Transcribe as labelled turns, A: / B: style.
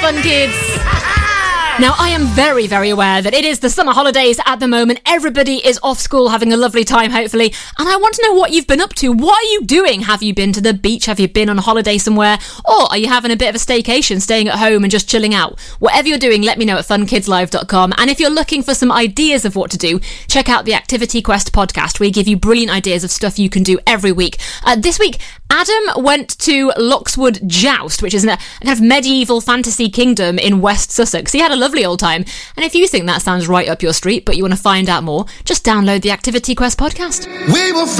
A: Fun Kids. Now, I am very, very aware that it is the summer holidays at the moment. Everybody is off school having a lovely time, hopefully. And I want to know what you've been up to. What are you doing? Have you been to the beach? Have you been on holiday somewhere? Or are you having a bit of a staycation, staying at home and just chilling out? Whatever you're doing, let me know at funkidslive.com. And if you're looking for some ideas of what to do, check out the Activity Quest podcast. We give you brilliant ideas of stuff you can do every week. This week, Adam went to Loxwood Joust, which is a kind of medieval fantasy kingdom in West Sussex. He had a lovely old time. And if you think that sounds right up your street, but you want to find out more, just download the Activity Quest podcast.
B: We will